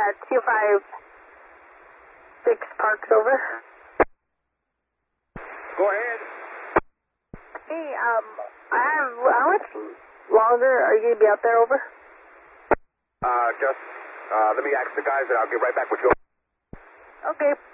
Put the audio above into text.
Yeah, 256 Parks, over. Go ahead. Hey, how much longer are you going to be out there, over? Just, let me ask the guys and I'll get right back with you. Okay.